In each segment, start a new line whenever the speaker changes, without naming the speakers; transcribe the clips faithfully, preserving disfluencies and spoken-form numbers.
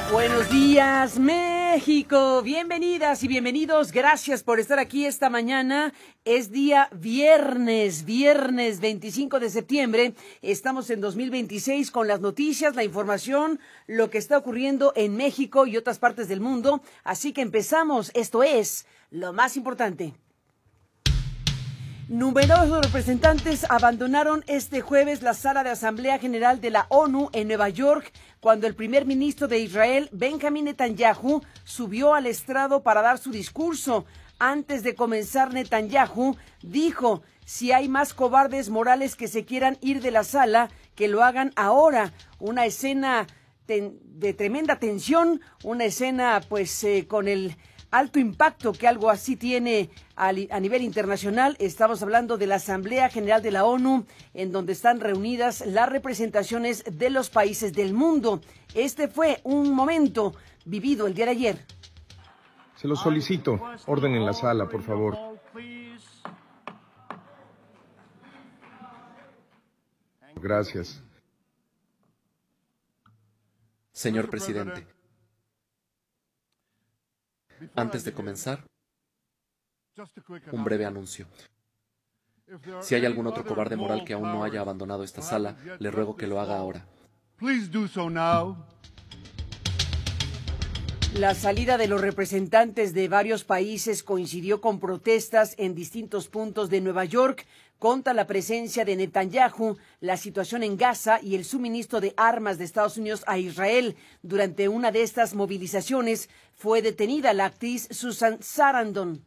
Buenos días, México. Bienvenidas y bienvenidos. Gracias por estar aquí esta mañana. Es día viernes, viernes veinticinco de septiembre. Estamos en dos mil veintiséis con las noticias, la información, lo que está ocurriendo en México y otras partes del mundo. Así que empezamos. Esto es lo más importante. Numerosos representantes abandonaron este jueves la sala de Asamblea General de la ONU en Nueva York cuando el primer ministro de Israel, Benjamín Netanyahu, subió al estrado para dar su discurso. Antes de comenzar, Netanyahu dijo: si hay más cobardes morales que se quieran ir de la sala, que lo hagan ahora. Una escena ten- de tremenda tensión, una escena pues eh, con el alto impacto que algo así tiene a, a nivel internacional. Estamos hablando de la Asamblea General de la ONU, en donde están reunidas las representaciones de los países del mundo. Este fue un momento vivido el día de ayer.
Se lo solicito. Orden en la sala, por favor. Gracias.
Señor presidente, antes de comenzar, un breve anuncio. Si hay algún otro cobarde moral que aún no haya abandonado esta sala, le ruego que lo haga ahora.
La salida de los representantes de varios países coincidió con protestas en distintos puntos de Nueva York contra la presencia de Netanyahu, la situación en Gaza y el suministro de armas de Estados Unidos a Israel. Durante una de estas movilizaciones fue detenida la actriz Susan Sarandon.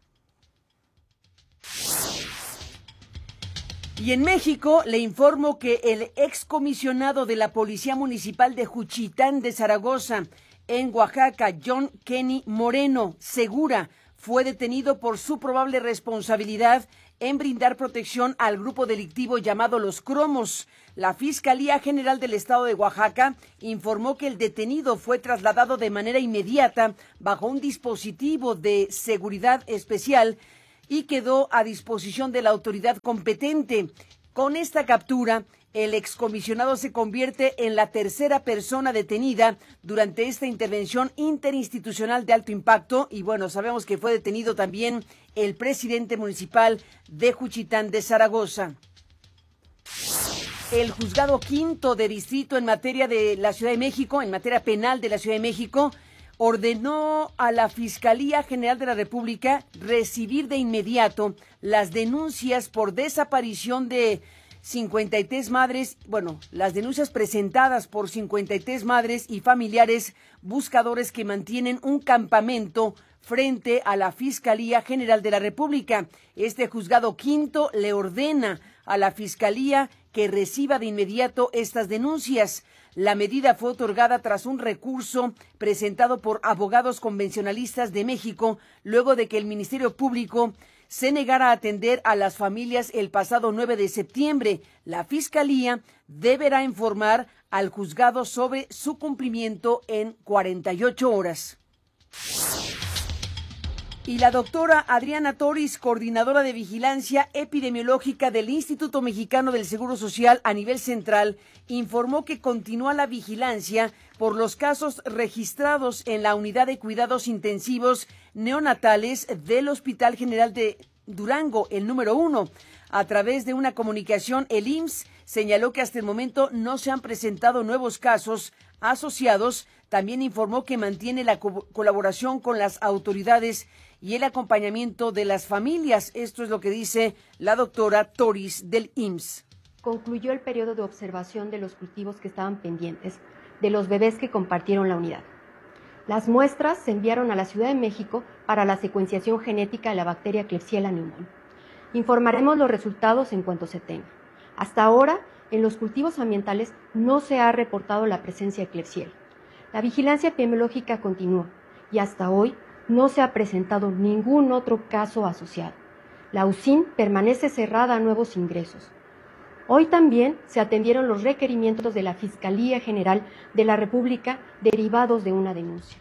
Y en México le informo que el excomisionado de la Policía Municipal de Juchitán de Zaragoza, en Oaxaca, John Kenny Moreno Segura, fue detenido por su probable responsabilidad en brindar protección al grupo delictivo llamado Los Cromos. La Fiscalía General del Estado de Oaxaca informó que el detenido fue trasladado de manera inmediata bajo un dispositivo de seguridad especial y quedó a disposición de la autoridad competente. Con esta captura, el excomisionado se convierte en la tercera persona detenida durante esta intervención interinstitucional de alto impacto. Y bueno, sabemos que fue detenido también el presidente municipal de Juchitán de Zaragoza. El juzgado quinto de distrito en materia de la Ciudad de México, en materia penal de la Ciudad de México, ordenó a la Fiscalía General de la República recibir de inmediato las denuncias por desaparición de cincuenta y tres madres, bueno, las denuncias presentadas por cincuenta y tres madres y familiares buscadores que mantienen un campamento frente a la Fiscalía General de la República. Este juzgado quinto le ordena a la Fiscalía que reciba de inmediato estas denuncias. La medida fue otorgada tras un recurso presentado por abogados convencionalistas de México, luego de que el Ministerio Público se negara a atender a las familias el pasado nueve de septiembre. La Fiscalía deberá informar al juzgado sobre su cumplimiento en cuarenta y ocho horas. Y la doctora Adriana Toris, coordinadora de vigilancia epidemiológica del Instituto Mexicano del Seguro Social a nivel central, informó que continúa la vigilancia por los casos registrados en la unidad de cuidados intensivos neonatales del Hospital General de Durango, el número uno. A través de una comunicación, el I M S S señaló que hasta el momento no se han presentado nuevos casos asociados. También informó que mantiene la co- colaboración con las autoridades y el acompañamiento de las familias. Esto es lo que dice la doctora Toris del I M S S.
Concluyó el periodo de observación de los cultivos que estaban pendientes de los bebés que compartieron la unidad. Las muestras se enviaron a la Ciudad de México para la secuenciación genética de la bacteria Klebsiella pneumoniae. Informaremos los resultados en cuanto se tenga. Hasta ahora, en los cultivos ambientales no se ha reportado la presencia de Klebsiella. La vigilancia epidemiológica continúa y hasta hoy no se ha presentado ningún otro caso asociado. La U C I N permanece cerrada a nuevos ingresos. Hoy también se atendieron los requerimientos de la Fiscalía General de la República derivados de una denuncia.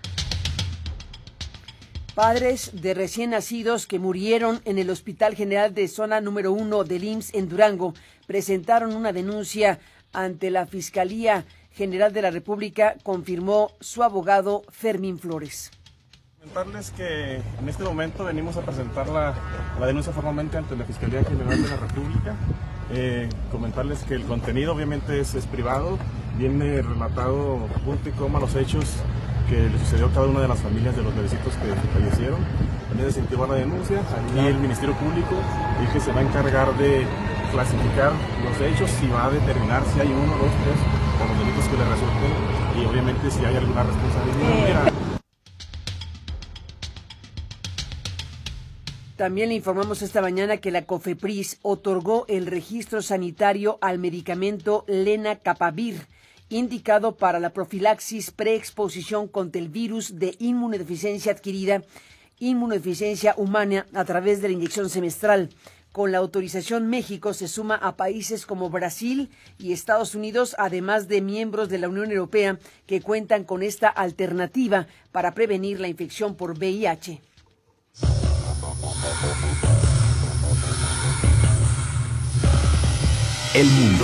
Padres de recién nacidos que murieron en el Hospital General de Zona número uno del I M S S en Durango presentaron una denuncia ante la Fiscalía General de la República, confirmó su abogado Fermín Flores.
Comentarles que en este momento venimos a presentar la, la denuncia formalmente ante la Fiscalía General de la República. Eh, comentarles que el contenido obviamente es, es privado, viene relatado punto y coma los hechos que le sucedió a cada una de las familias de los bebecitos que fallecieron. También se incentiva la denuncia, aquí el Ministerio Público es que se va a encargar de clasificar los hechos y va a determinar si hay uno, dos, tres o los delitos que le resulten y obviamente si hay alguna responsabilidad. Eh.
También le informamos esta mañana que la COFEPRIS otorgó el registro sanitario al medicamento Lenacapavir, indicado para la profilaxis preexposición contra el virus de inmunodeficiencia adquirida, inmunodeficiencia humana a través de la inyección semestral. Con la autorización, México se suma a países como Brasil y Estados Unidos, además de miembros de la Unión Europea que cuentan con esta alternativa para prevenir la infección por V I H.
El mundo.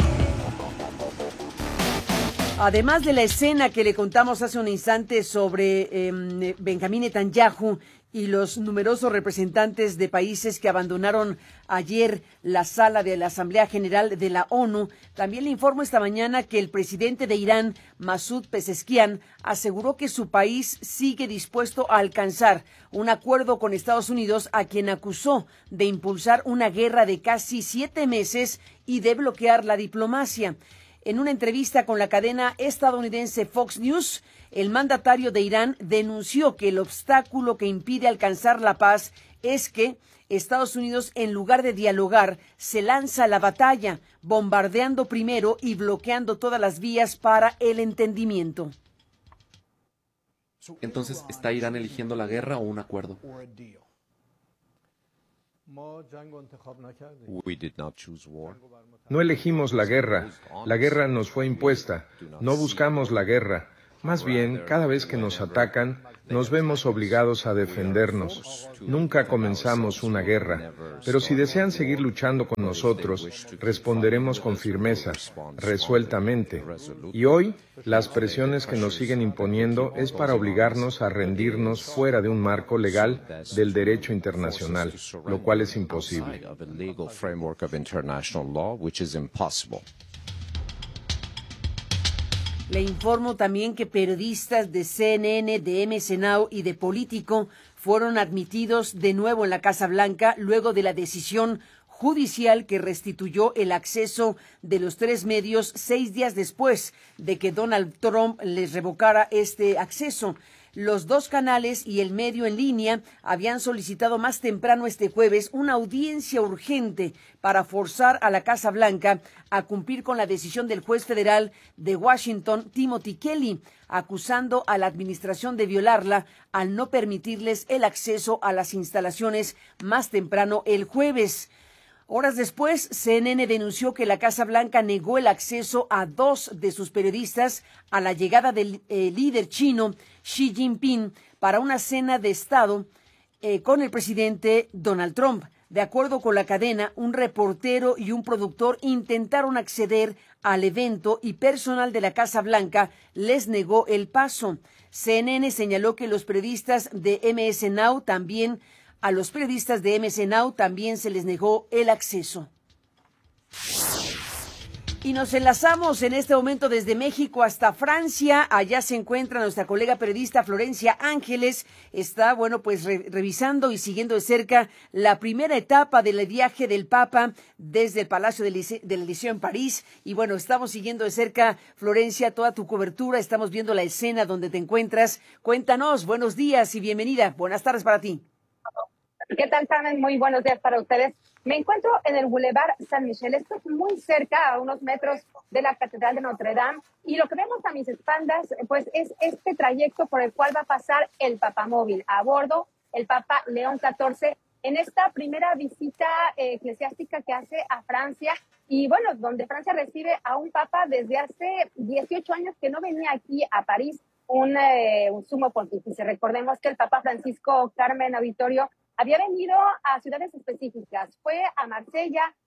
Además de la escena que le contamos hace un instante sobre eh, Benjamín Netanyahu y los numerosos representantes de países que abandonaron ayer la sala de la Asamblea General de la ONU, también le informo esta mañana que el presidente de Irán, Masoud Pezeshkian, aseguró que su país sigue dispuesto a alcanzar un acuerdo con Estados Unidos, a quien acusó de impulsar una guerra de casi siete meses y de bloquear la diplomacia. En una entrevista con la cadena estadounidense Fox News, el mandatario de Irán denunció que el obstáculo que impide alcanzar la paz es que Estados Unidos, en lugar de dialogar, se lanza a la batalla, bombardeando primero y bloqueando todas las vías para el entendimiento.
Entonces, ¿está Irán eligiendo la guerra o un acuerdo?
No elegimos la guerra. La guerra nos fue impuesta. No buscamos la guerra. Más bien, cada vez que nos atacan, nos vemos obligados a defendernos. Nunca comenzamos una guerra, pero si desean seguir luchando con nosotros, responderemos con firmeza, resueltamente. Y hoy, las presiones que nos siguen imponiendo es para obligarnos a rendirnos fuera de un marco legal del derecho internacional, lo cual es imposible.
Le informo también que periodistas de C N N, de M S Now y de Político fueron admitidos de nuevo en la Casa Blanca luego de la decisión judicial que restituyó el acceso de los tres medios seis días después de que Donald Trump les revocara este acceso. Los dos canales y el medio en línea habían solicitado más temprano este jueves una audiencia urgente para forzar a la Casa Blanca a cumplir con la decisión del juez federal de Washington, Timothy Kelly, acusando a la administración de violarla al no permitirles el acceso a las instalaciones más temprano el jueves. Horas después, C N N denunció que la Casa Blanca negó el acceso a dos de sus periodistas a la llegada del eh, líder chino Xi Jinping para una cena de Estado eh, con el presidente Donald Trump. De acuerdo con la cadena, un reportero y un productor intentaron acceder al evento y personal de la Casa Blanca les negó el paso. C N N señaló que los periodistas de M S Now también A los periodistas de M S Now también se les negó el acceso. Y nos enlazamos en este momento desde México hasta Francia. Allá se encuentra nuestra colega periodista Florencia Ángeles. Está, bueno, pues re revisando y siguiendo de cerca la primera etapa del viaje del Papa desde el Palacio del Eliseo en París. Y bueno, estamos siguiendo de cerca, Florencia, toda tu cobertura. Estamos viendo la escena donde te encuentras. Cuéntanos, buenos días y bienvenida. Buenas tardes para ti.
¿Qué tal, Carmen? Muy buenos días para ustedes. Me encuentro en el Boulevard San Michel. Esto es muy cerca, a unos metros de la Catedral de Notre Dame. Y lo que vemos a mis espaldas, pues, es este trayecto por el cual va a pasar el Papamóvil. A bordo, el Papa León catorce, en esta primera visita eh, eclesiástica que hace a Francia. Y bueno, donde Francia recibe a un Papa desde hace dieciocho años que no venía aquí a París, un, eh, un sumo pontífice. Recordemos que el Papa Francisco, Carmen Auditorio, había venido a ciudades específicas. Fue a Marsella,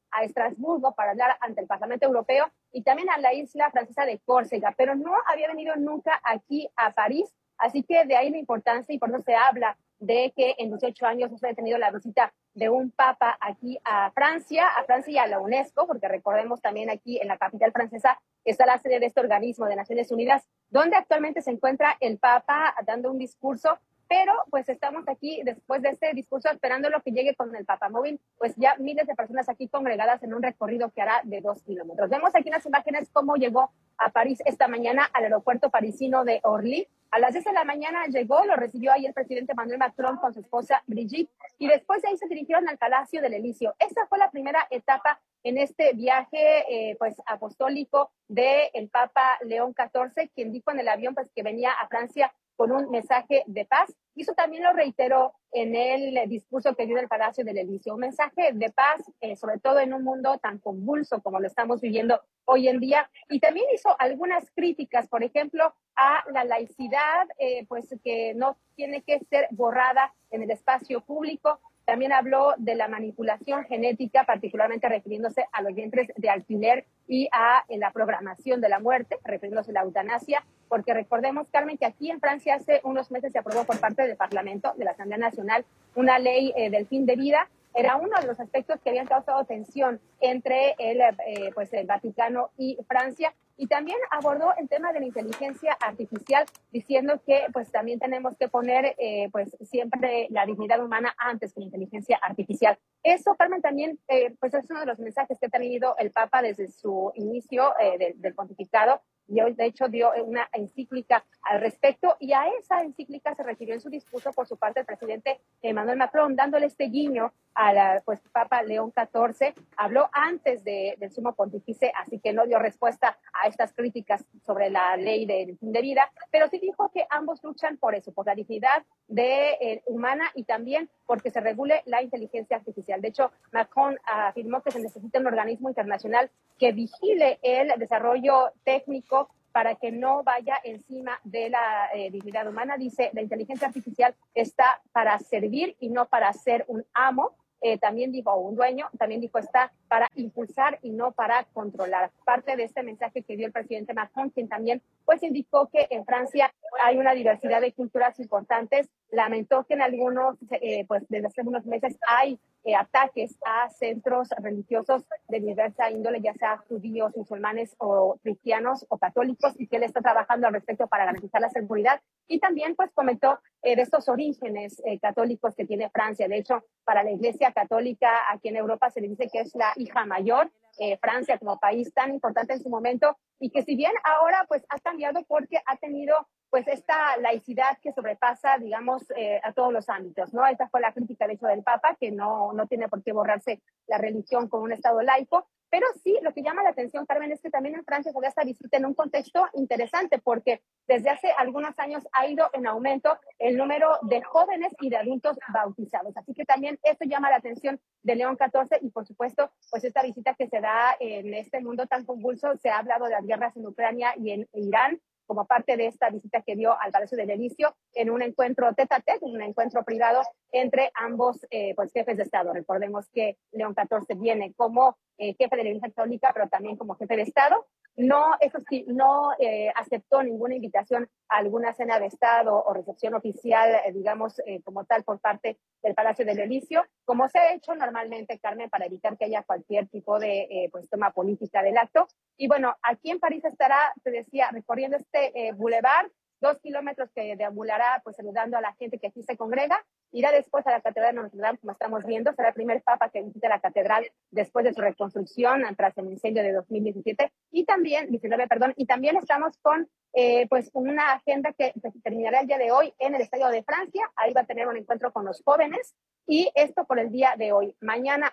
a Estrasburgo para hablar ante el Parlamento Europeo y también a la isla francesa de Córcega, pero no había venido nunca aquí a París, así que de ahí la importancia y por eso se habla de que en dieciocho años no se ha tenido la visita de un papa aquí a Francia, a Francia y a la UNESCO, porque recordemos también aquí en la capital francesa está la sede de este organismo de Naciones Unidas, donde actualmente se encuentra el papa dando un discurso, pero pues estamos aquí después de este discurso esperando lo que llegue con el papamóvil, pues ya miles de personas aquí congregadas en un recorrido que hará de dos kilómetros. Vemos aquí en las imágenes cómo llegó a París esta mañana al aeropuerto parisino de Orly. A las diez de la mañana llegó, lo recibió ahí el presidente Emmanuel Macron con su esposa Brigitte y después de ahí se dirigieron al Palacio del Elíseo. Esa fue la primera etapa en este viaje eh, pues apostólico del Papa León catorce, quien dijo en el avión pues que venía a Francia con un mensaje de paz. Y eso también lo reiteró en el discurso que dio en el Palacio del Elíseo. Un mensaje de paz, eh, sobre todo en un mundo tan convulso como lo estamos viviendo hoy en día. Y también hizo algunas críticas, por ejemplo, a la laicidad, eh, pues que no tiene que ser borrada en el espacio público. También habló de la manipulación genética, particularmente refiriéndose a los vientres de alquiler y a en la programación de la muerte, refiriéndose a la eutanasia, porque recordemos, Carmen, que aquí en Francia hace unos meses se aprobó por parte del Parlamento, de la Asamblea Nacional, una ley eh, del fin de vida. Era uno de los aspectos que habían causado tensión entre el, eh, pues el Vaticano y Francia. Y también abordó el tema de la inteligencia artificial, diciendo que pues también tenemos que poner eh, pues siempre la dignidad humana antes que la inteligencia artificial. Eso, Carmen, también eh, pues es uno de los mensajes que ha tenido el Papa desde su inicio eh, de, del pontificado. Y hoy, de hecho, dio una encíclica al respecto, y a esa encíclica se refirió en su discurso por su parte el presidente Emmanuel Macron, dándole este guiño a la pues, Papa León catorce. Habló antes de, del sumo pontífice, así que no dio respuesta a estas críticas sobre la ley del fin de vida, pero sí dijo que ambos luchan por eso, por la dignidad de, eh, humana y también porque se regule la inteligencia artificial. De hecho, Macron afirmó que se necesita un organismo internacional que vigile el desarrollo técnico para que no vaya encima de la eh, dignidad humana. Dice, la inteligencia artificial está para servir y no para ser un amo. Eh, también dijo, o un dueño, también dijo, está para impulsar y no para controlar. Parte de este mensaje que dio el presidente Macron, quien también pues indicó que en Francia hay una diversidad de culturas importantes. Lamentó que en algunos, eh, pues desde hace unos meses hay eh, ataques a centros religiosos de diversa índole, ya sea judíos, musulmanes o cristianos o católicos, y que él está trabajando al respecto para garantizar la seguridad. Y también pues comentó eh, de estos orígenes eh, católicos que tiene Francia. De hecho, para la Iglesia Católica aquí en Europa se le dice que es la hija mayor. Eh, Francia como país tan importante en su momento, y que si bien ahora pues ha cambiado porque ha tenido pues esta laicidad que sobrepasa, digamos, eh, a todos los ámbitos, ¿no? Esta fue la crítica, de hecho, del Papa, que no, no tiene por qué borrarse la religión con un Estado laico. Pero sí, lo que llama la atención, Carmen, es que también en Francia se da esta visita en un contexto interesante, porque desde hace algunos años ha ido en aumento el número de jóvenes y de adultos bautizados. Así que también esto llama la atención de León catorce, y por supuesto, pues esta visita que se da en este mundo tan convulso. Se ha hablado de las guerras en Ucrania y en Irán, como parte de esta visita que dio al Palacio del Elíseo, en un encuentro tete a tete, un encuentro privado entre ambos eh, pues, jefes de Estado. Recordemos que León catorce viene como eh, jefe de la Iglesia Católica, pero también como jefe de Estado. No, eso sí, no eh, aceptó ninguna invitación a alguna cena de Estado o recepción oficial, eh, digamos, eh, como tal, por parte del Palacio del Elíseo, como se ha hecho normalmente, Carmen, para evitar que haya cualquier tipo de eh, pues, toma política del acto. Y bueno, aquí en París estará, te decía, recorriendo este eh, boulevard, dos kilómetros que deambulará, pues saludando a la gente que aquí se congrega. Irá después a la Catedral de Notre Dame, como estamos viendo. Será el primer papa que visite la catedral después de su reconstrucción tras el incendio de dos mil diecisiete. Y también, diecinueve, perdón, y también estamos con eh, pues una agenda que terminará el día de hoy en el Estadio de Francia. Ahí va a tener un encuentro con los jóvenes, y esto por el día de hoy. Mañana,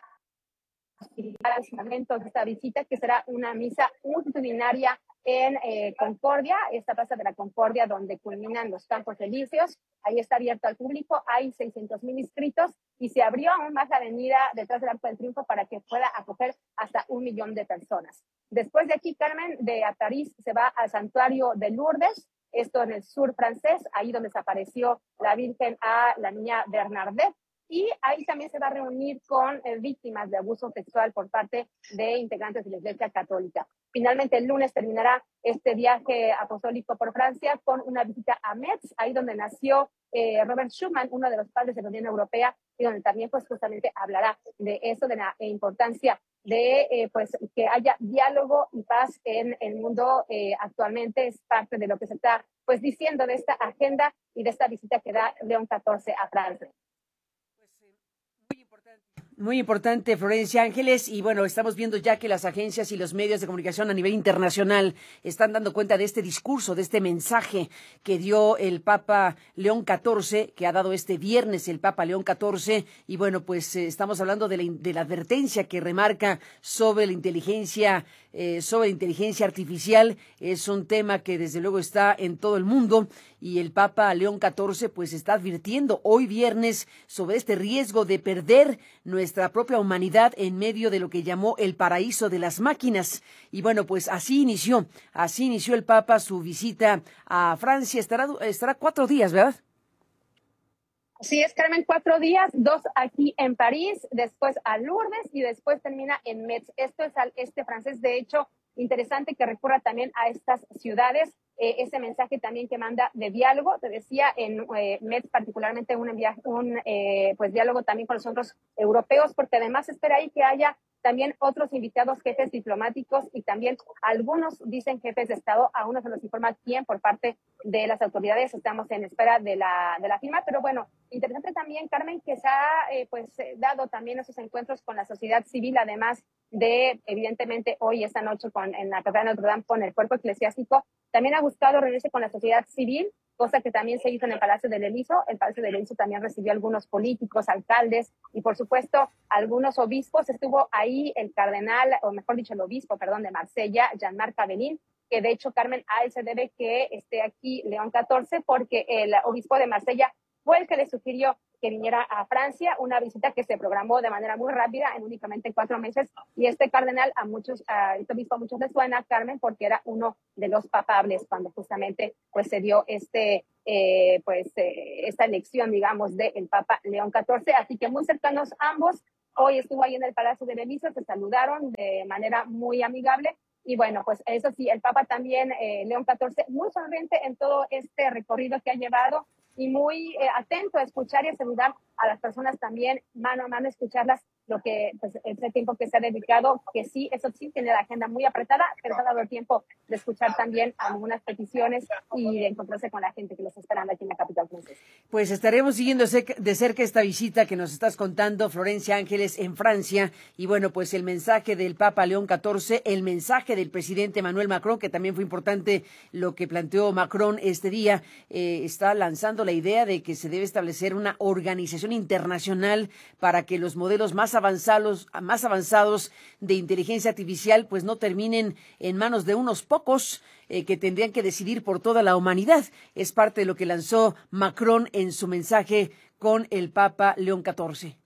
de esta visita, que será una misa multitudinaria en eh, Concordia, esta plaza de la Concordia donde culminan los Campos Elíseos. Ahí está abierto al público, hay seiscientos mil inscritos, y se abrió aún más la avenida detrás del Arco del Triunfo para que pueda acoger hasta un millón de personas. Después de aquí, Carmen, de a París se va al santuario de Lourdes, esto en el sur francés, ahí donde desapareció la Virgen a la niña Bernadette. y ahí también se va a reunir con eh, víctimas de abuso sexual por parte de integrantes de la Iglesia Católica. Finalmente, el lunes terminará este viaje apostólico por Francia con una visita a Metz, ahí donde nació eh, Robert Schuman, uno de los padres de la Unión Europea, y donde también pues justamente hablará de eso, de la importancia de eh, pues que haya diálogo y paz en el mundo eh, actualmente. Es parte de lo que se está pues diciendo de esta agenda y de esta visita que da León catorce a Francia.
Muy importante, Florencia Ángeles, y bueno, estamos viendo ya que las agencias y los medios de comunicación a nivel internacional están dando cuenta de este discurso, de este mensaje que dio el Papa León catorce, que ha dado este viernes el Papa León catorce, y bueno, pues eh, estamos hablando de la, de la advertencia que remarca sobre la inteligencia, eh, sobre la inteligencia artificial. Es un tema que desde luego está en todo el mundo, y el Papa León catorce pues está advirtiendo hoy viernes sobre este riesgo de perder nuestra propia humanidad en medio de lo que llamó el paraíso de las máquinas. Y bueno, pues así inició, así inició el Papa su visita a Francia. Estará, estará cuatro días, ¿verdad?
Sí, es, Carmen, cuatro días, dos aquí en París, después a Lourdes y después termina en Metz. Esto es al este francés. De hecho, interesante que recurra también a estas ciudades, eh, ese mensaje también que manda de diálogo. Te decía, en eh, Metz particularmente un, un eh, pues diálogo también con los otros europeos, porque además espera ahí que haya también otros invitados, jefes diplomáticos y también algunos dicen jefes de Estado. Aún no se nos informa quién por parte de las autoridades. Estamos en espera de la, de la firma, pero bueno, interesante también, Carmen, que se ha eh, pues eh, dado también esos encuentros con la sociedad civil, además de, evidentemente, hoy, esta noche, con, en la Catedral de Notre Dame, con el cuerpo eclesiástico. También ha buscado reunirse con la sociedad civil, cosa que también se hizo en el Palacio del Eliso. El Palacio del Eliso también recibió algunos políticos, alcaldes y, por supuesto, algunos obispos. Estuvo ahí el cardenal, o mejor dicho, el obispo, perdón, de Marsella, Jean-Marc Avelin, que de hecho, Carmen, a él se debe que esté aquí León catorce, porque el obispo de Marsella fue el que le sugirió que viniera a Francia, una visita que se programó de manera muy rápida, en únicamente cuatro meses, y este cardenal a muchos, a este obispo a muchos les suena, Carmen, porque era uno de los papables cuando justamente pues se dio este, eh, pues eh, esta elección, digamos, del Papa León catorce, así que muy cercanos ambos. Hoy estuvo ahí en el Palacio de Eliso, se saludaron de manera muy amigable. Y bueno, pues eso sí, el Papa también, eh, León catorce, muy sonriente en todo este recorrido que ha llevado y muy eh, atento a escuchar y a saludar a las personas también, mano a mano, escucharlas, lo que, pues, ese tiempo que se ha dedicado, que sí, eso sí, tiene la agenda muy apretada, pero se ha dado el tiempo de escuchar también algunas peticiones y de encontrarse con la gente que los está esperando aquí en la capital francesa.
Pues estaremos siguiendo de cerca esta visita que nos estás contando, Florencia Ángeles, en Francia, y bueno, pues el mensaje del Papa León catorce, el mensaje del presidente Emmanuel Macron, que también fue importante lo que planteó Macron este día, eh, está lanzando la idea de que se debe establecer una organización internacional para que los modelos más avanzados, más avanzados de inteligencia artificial pues no terminen en manos de unos pocos eh, que tendrían que decidir por toda la humanidad. Es parte de lo que lanzó Macron en su mensaje con el Papa León catorce.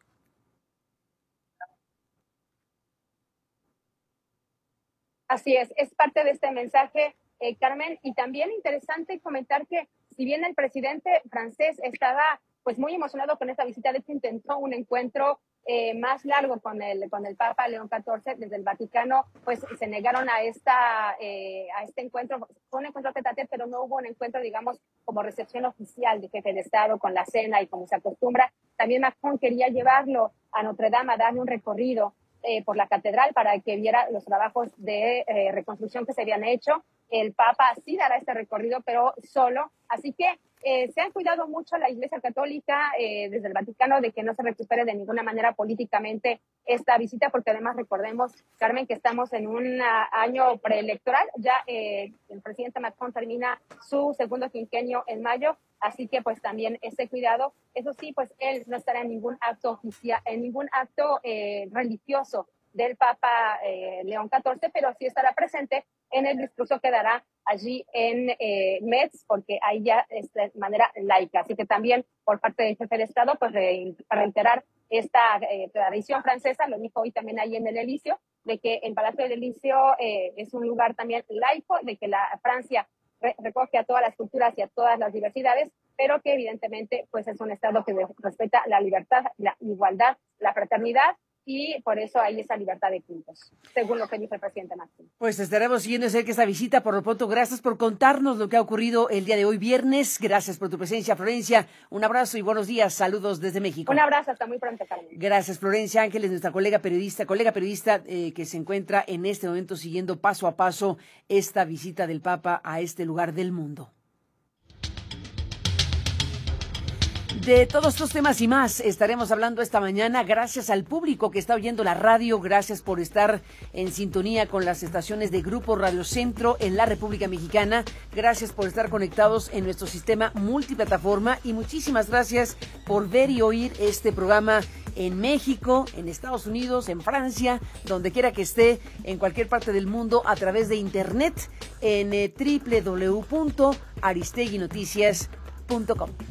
Así es, es parte de este mensaje, eh, Carmen, y también interesante comentar que si bien el presidente francés estaba pues muy emocionado con esta visita, de hecho intentó un encuentro eh, más largo con el con el Papa León catorce desde el Vaticano, pues se negaron a esta eh, a este encuentro. Fue un encuentro tete a tete, pero no hubo un encuentro, digamos, como recepción oficial de jefe de Estado con la cena y como se acostumbra. También Macron quería llevarlo a Notre Dame a darle un recorrido eh, por la catedral para que viera los trabajos de eh, reconstrucción que se habían hecho. El Papa sí dará este recorrido, pero solo. Así que eh, se han cuidado mucho la Iglesia Católica eh, desde el Vaticano de que no se recupere de ninguna manera políticamente esta visita, porque además recordemos, Carmen, que estamos en un año preelectoral. Ya eh, el presidente Macron termina su segundo quinquenio en mayo, así que pues también este cuidado. Eso sí, pues él no estará en ningún acto oficial, en ningún acto eh, religioso del Papa eh, León catorce, pero sí estará presente en el discurso que dará allí en eh, Metz, porque ahí ya es de manera laica. Así que también por parte del jefe de Estado, pues re, para reiterar esta eh, tradición francesa, lo dijo hoy también ahí en el Elíseo, de que el Palacio del Elíseo eh, es un lugar también laico, de que la Francia re, recoge a todas las culturas y a todas las diversidades, pero que evidentemente pues es un Estado que respeta la libertad, la igualdad, la fraternidad, y por eso hay esa libertad de cultos, según lo que dice el presidente Macri.
Pues estaremos siguiendo de cerca esta visita. Por lo pronto, gracias por contarnos lo que ha ocurrido el día de hoy, viernes. Gracias por tu presencia, Florencia. Un abrazo y buenos días. Saludos desde México.
Un abrazo, hasta muy pronto, Carmen.
Gracias, Florencia Ángeles, nuestra colega periodista, colega periodista eh, que se encuentra en este momento siguiendo paso a paso esta visita del Papa a este lugar del mundo. De todos estos temas y más estaremos hablando esta mañana. Gracias al público que está oyendo la radio, gracias por estar en sintonía con las estaciones de Grupo Radio Centro en la República Mexicana, gracias por estar conectados en nuestro sistema multiplataforma y muchísimas gracias por ver y oír este programa en México, en Estados Unidos, en Francia, donde quiera que esté, en cualquier parte del mundo a través de internet en eh, doble u doble u doble u punto aristegui noticias punto com.